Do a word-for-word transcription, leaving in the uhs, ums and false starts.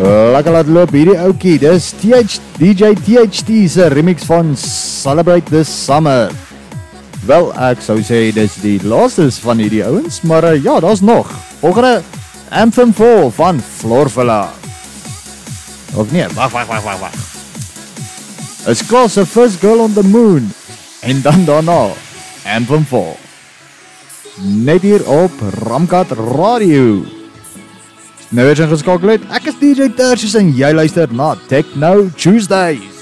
Lekker laat loop hierdie oukie, dis T H, D J T H T se remix van Celebrate This Summer. Wel, ek sou sê dis die laaste van hierdie ouens, maar uh, ja, daar's nog. Volgende Anthem four van Florvilla. Of nee, wag, wag, wag, wag, wag. Is klaar se First Girl on the Moon. En dan daarna Anthem four. Net hier op Ramkat Radio. Nou het jy geskakel het. Ek is D J Tertius en jy luister na Techno Tuesdays.